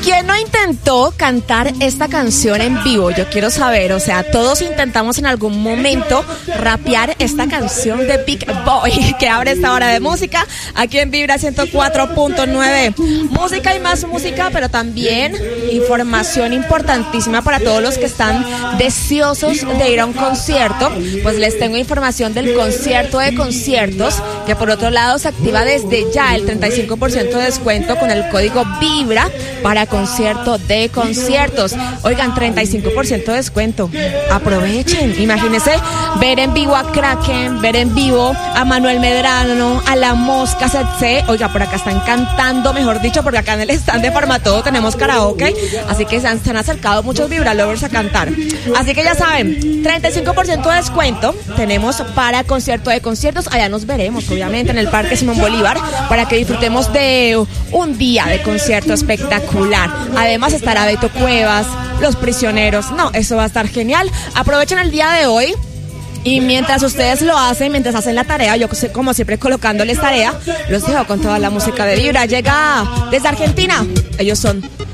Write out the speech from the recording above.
¿Quién no intentó cantar esta canción en vivo? Yo quiero saber, o sea, todos intentamos en algún momento rapear esta canción de Big Boy, que abre esta hora de música, aquí en Vibra 104.9. Música y más música, pero también información importantísima para todos los que están deseosos de ir a un concierto. Pues les tengo información del concierto de conciertos, que por otro lado se activa desde ya el 35% de descuento con el código VIBRA para concierto de conciertos. Oigan, 35% de descuento. Aprovechen. Imagínense ver en vivo a Kraken, ver en vivo a Manuel Medrano, a La Mosca Setse. Oiga, por acá están cantando, mejor dicho, porque acá en el stand de Farmatodo tenemos karaoke, así que se han acercado muchos Vibra Lovers a cantar. Así que ya saben, 35% de descuento tenemos para concierto de conciertos. Allá nos veremos, obviamente, en el Parque Simón Bolívar, para que disfrutemos de un día de concierto espectacular. Además estará Beto Cuevas, Los Prisioneros. No, eso va a estar genial. Aprovechen el día de hoy. Y mientras ustedes lo hacen, mientras hacen la tarea, yo como siempre colocándoles tarea, los dejo con toda la música de Vibra. Llega desde Argentina. Ellos son